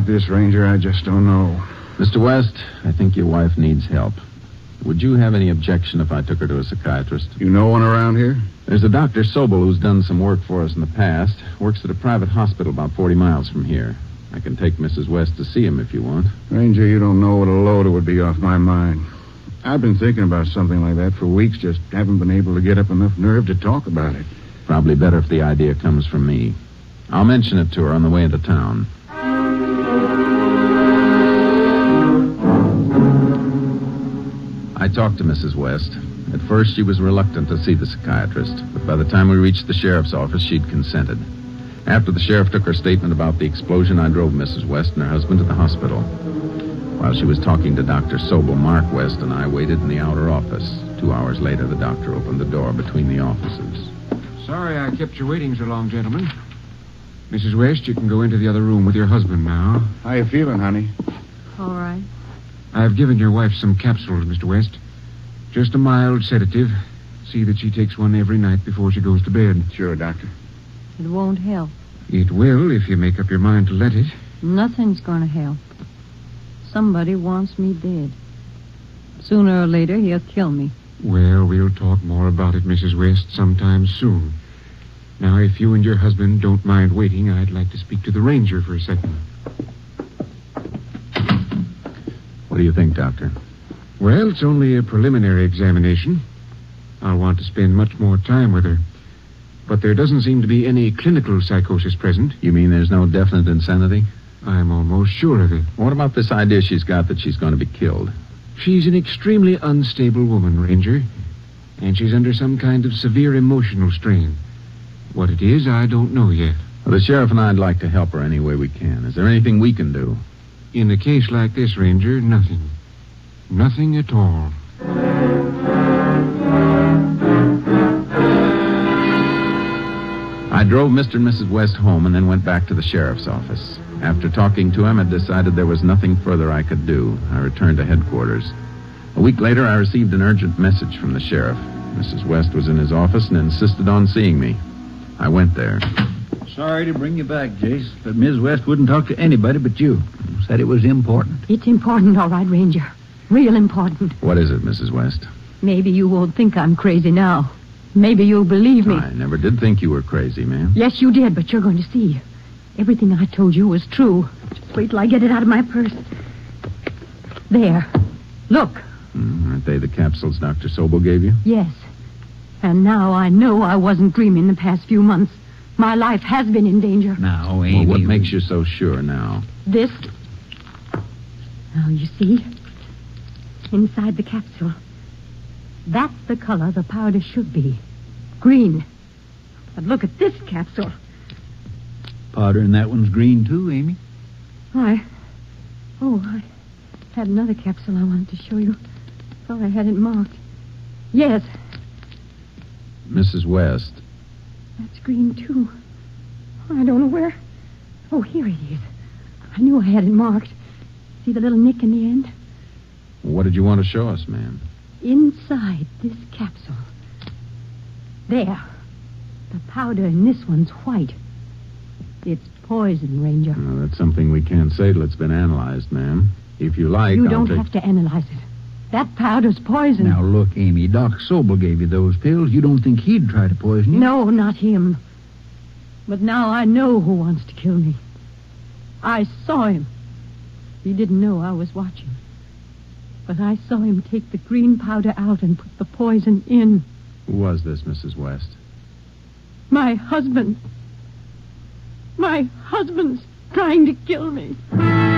about this, Ranger. I just don't know. Mr. West, I think your wife needs help. Would you have any objection if I took her to a psychiatrist? You know one around here? There's a Dr. Sobel who's done some work for us in the past. Works at a private hospital about 40 miles from here. I can take Mrs. West to see him if you want. Ranger, you don't know what a load it would be off my mind. I've been thinking about something like that for weeks, just haven't been able to get up enough nerve to talk about it. Probably better if the idea comes from me. I'll mention it to her on the way into town. I talked to Mrs. West. At first, she was reluctant to see the psychiatrist, but by the time we reached the sheriff's office, she'd consented. After the sheriff took her statement about the explosion, I drove Mrs. West and her husband to the hospital. While she was talking to Dr. Sobel, Mark West and I waited in the outer office. 2 hours later, the doctor opened the door between the offices. Sorry I kept you waiting so long, gentlemen. Mrs. West, you can go into the other room with your husband now. How you feeling, honey? All right. I've given your wife some capsules, Mr. West. Just a mild sedative. See that she takes one every night before she goes to bed. Sure, Doctor. It won't help. It will if you make up your mind to let it. Nothing's going to help. Somebody wants me dead. Sooner or later, he'll kill me. Well, we'll talk more about it, Mrs. West, sometime soon. Now, if you and your husband don't mind waiting, I'd like to speak to the ranger for a second. What do you think, Doctor? Well, it's only a preliminary examination. I'll want to spend much more time with her. But there doesn't seem to be any clinical psychosis present. You mean there's no definite insanity? I'm almost sure of it. What about this idea she's got that she's going to be killed? She's an extremely unstable woman, Ranger. And she's under some kind of severe emotional strain. What it is, I don't know yet. Well, the sheriff and I'd like to help her any way we can. Is there anything we can do? In a case like this, Ranger, nothing. Nothing at all. I drove Mr. and Mrs. West home and then went back to the sheriff's office. After talking to him, I decided there was nothing further I could do. I returned to headquarters. A week later, I received an urgent message from the sheriff. Mrs. West was in his office and insisted on seeing me. I went there. Sorry to bring you back, Jace, but Ms. West wouldn't talk to anybody but you. Said it was important. It's important, all right, Ranger. Real important. What is it, Mrs. West? Maybe you won't think I'm crazy now. Maybe you'll believe me. I never did think you were crazy, ma'am. Yes, you did, but you're going to see. Everything I told you was true. Just wait till I get it out of my purse. There. Look. Aren't they the capsules Dr. Sobel gave you? Yes. And now I know I wasn't dreaming the past few months. My life has been in danger. Now, Amy... Well, what makes you so sure now? This. Now, you see? Inside the capsule. That's the color the powder should be. Green. But look at this capsule. Powder in that one's green, too, Amy. I had another capsule I wanted to show you. Thought I had it marked. Yes. Mrs. West. That's green, too. I don't know where. Oh, here it is. I knew I had it marked. See the little nick in the end? What did you want to show us, ma'am? Inside this capsule. There. The powder in this one's white. It's poison, Ranger. Well, that's something we can't say till it's been analyzed, ma'am. If you like, You don't have to analyze it. That powder's poison. Now, look, Amy, Doc Sobel gave you those pills. You don't think he'd try to poison you? No, not him. But now I know who wants to kill me. I saw him. He didn't know I was watching. But I saw him take the green powder out and put the poison in. Who was this, Mrs. West? My husband. My husband's trying to kill me.